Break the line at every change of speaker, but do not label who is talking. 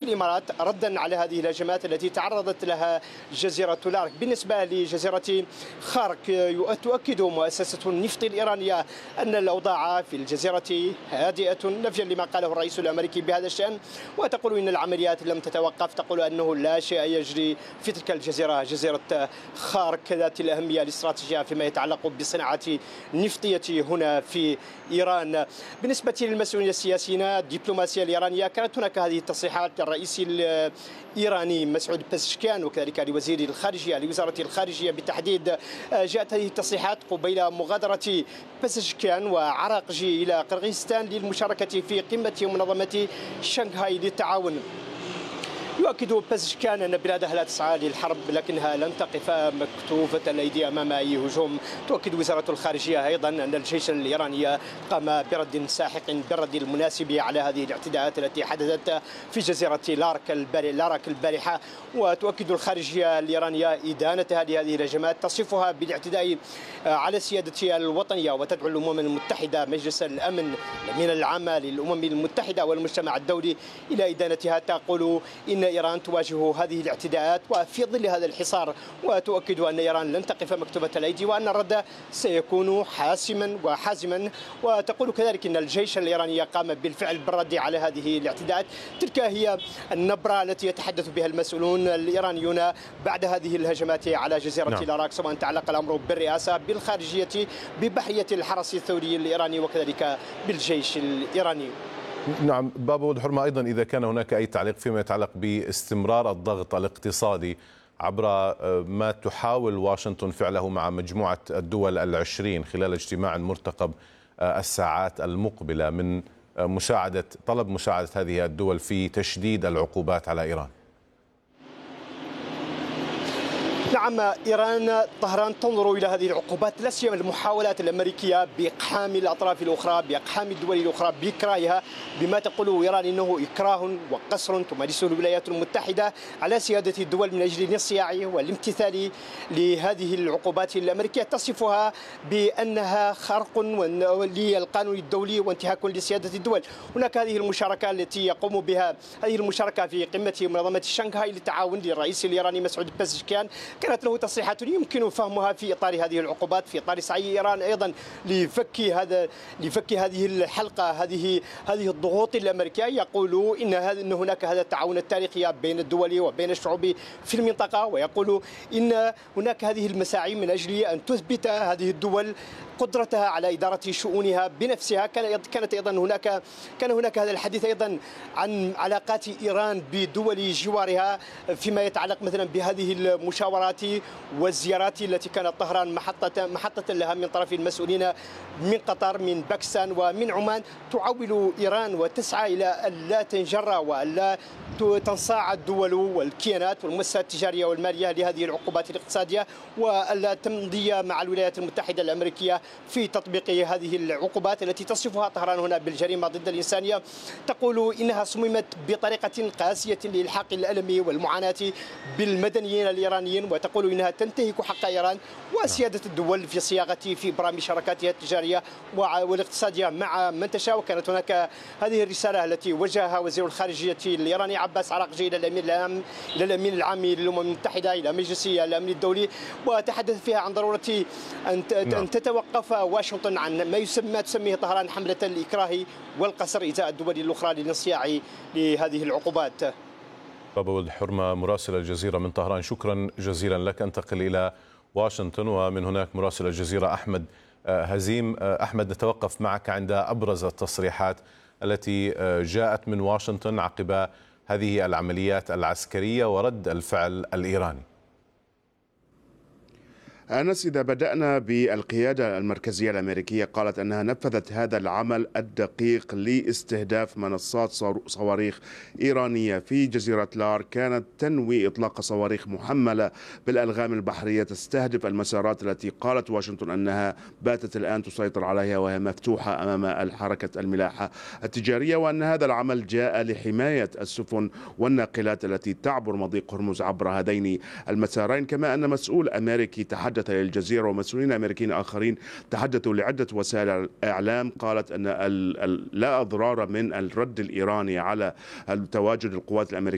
الإمارات ردا على هذه الهجمات التي تعرضت لها جزيرة لارك. بالنسبة لجزيرة خارك تؤكد مؤسسة النفط الإيرانية أن الأوضاع في الجزيرة هادئة نفيا لما قاله الرئيس الأمريكي بهذا الشأن، وتقول إن العمليات لم تتوقف. تقول أنه لا شيء يجري في تلك الجزيرة، جزيرة خارك ذات الأهمية الاستراتيجية فيما يتعلق بالصناعة النفطية هنا في إيران. بالنسبة للمسؤولين السياسيين الدبلوماسية الإيرانية، كانت هناك هذه التصريحات للرئيس الإيراني مسعود بزشكيان وكذلك لوزير الخارجية لوزارة الخارجية بالتحديد. جاءت هذه التصريحات قبيل مغادرة بزشكيان وعراقجي إلى قرغيزستان للمشاركة في قمة منظمة شنغهاي للتعاون. يؤكد بزشكيان أن بلاده لا تسعى للحرب لكنها لن تقف مكتوفة الأيدي أمام أي هجوم. تؤكد وزارة الخارجية أيضا أن الجيش الإيراني قام برد ساحق بالرد المناسب على هذه الاعتداءات التي حدثت في جزيرة لارك البارحة. وتؤكد الخارجية الإيرانية إدانتها لهذه الهجمات، تصفها بالاعتداء على سيادة الوطنية، وتدعو الأمم المتحدة مجلس الأمن العام للأمم المتحدة والمجتمع الدولي إلى إدانتها. تقول إن إيران تواجه هذه الاعتداءات وفي ظل هذا الحصار، وتؤكد أن إيران لن تقف مكتوفة الأيدي وأن الرد سيكون حاسما وحازما. وتقول كذلك أن الجيش الإيراني قام بالفعل بالرد على هذه الاعتداءات. تلك هي النبرة التي يتحدث بها المسؤولون الإيرانيون بعد هذه الهجمات على جزيرة لاراك، سواء تعلق الأمر بالرئاسة، بالخارجية، ببحرية الحرس الثوري الإيراني وكذلك بالجيش الإيراني.
نعم بابا ولد حرمة، أيضا إذا كان هناك أي تعليق فيما يتعلق باستمرار الضغط الاقتصادي عبر ما تحاول واشنطن فعله مع مجموعة الدول العشرين خلال اجتماع مرتقب الساعات المقبلة من طلب مساعدة هذه الدول في تشديد العقوبات على إيران.
نعم، إيران طهران تنظر إلى هذه العقوبات، لا سيما المحاولات الأمريكية بإقحام الأطراف الأخرى، بإقحام الدول الأخرى، بإكراهها بما تقوله إيران إنه إكراه وقصر تمارسه الولايات المتحدة على سيادة الدول من أجل الانصياع والامتثال لهذه العقوبات الأمريكية. تصفها بأنها خرق للقانون الدولي وانتهاك لسيادة الدول. هناك هذه المشاركة التي يقوم بها هذه المشاركة في قمة منظمة شنغهاي للتعاون للرئيس الإيراني مسعود بزشكيان، كانت له تصريحات يمكن فهمها في إطار هذه العقوبات، في إطار سعي إيران أيضا لفك هذه الحلقة، هذه الضغوط الأمريكية. يقول إن هناك هذا التعاون التاريخي بين الدول وبين الشعوب في المنطقة، ويقول إن هناك هذه المساعي من أجل أن تثبت هذه الدول قدرتها على إدارة شؤونها بنفسها. كان هناك هذا الحديث أيضا عن علاقات إيران بدول جوارها فيما يتعلق مثلا بهذه المشاورات والزيارات التي كانت طهران محطة لها من طرف المسؤولين من قطر، من باكستان ومن عمان. تعول إيران وتسعى إلى أن لا تنجر وألا تنصاع الدول والكيانات والمؤسسات التجارية والمالية لهذه العقوبات الاقتصادية، وألا تمضي مع الولايات المتحدة الأمريكية في تطبيق هذه العقوبات التي تصفها طهران هنا بالجريمة ضد الإنسانية. تقول إنها صممت بطريقة قاسية لإلحاق الألم والمعاناة بالمدنيين الإيرانيين، وتقول إنها تنتهك حق إيران وسيادة الدول في إبرام شراكاتها التجارية والاقتصادية مع من تشاء. وكانت هناك هذه الرسالة التي وجهها وزير الخارجية الإيراني عباس عراقجي إلى الأمين العام للأمم المتحدة، إلى مجلس الأمن الدولي، وتحدث فيها عن ضرورة أن تتوقف واشنطن عن ما تسميه طهران حملة الإكراه والقصر إزاء الدول الأخرى للانصياع لهذه العقوبات.
بابا ولد حرمة مراسل الجزيرة من طهران، شكرا جزيلا لك. انتقل إلى واشنطن ومن هناك مراسل الجزيرة أحمد هزيم. أحمد، نتوقف معك عند أبرز التصريحات التي جاءت من واشنطن عقب هذه العمليات العسكرية ورد الفعل الإيراني.
أنس، إذا بدأنا بالقيادة المركزية الأمريكية، قالت أنها نفذت هذا العمل الدقيق لاستهداف منصات صواريخ إيرانية في جزيرة لار، كانت تنوي إطلاق صواريخ محملة بالألغام البحرية تستهدف المسارات التي قالت واشنطن أنها باتت الآن تسيطر عليها وهي مفتوحة أمام الحركة الملاحة التجارية، وأن هذا العمل جاء لحماية السفن والناقلات التي تعبر مضيق هرمز عبر هذين المسارين. كما أن مسؤول أمريكي تحدث للجزيرة ومسؤولين أمريكيين آخرين تحدثوا لعدة وسائل إعلام، قالت أن لا أضرار من الرد الإيراني على تواجد القوات الأمريكية